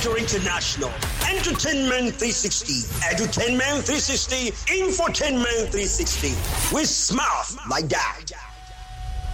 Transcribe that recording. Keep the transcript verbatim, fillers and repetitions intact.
Niger International, Entertainment three sixty, Edutainment three sixty, Infotainment three sixty. We smart like that.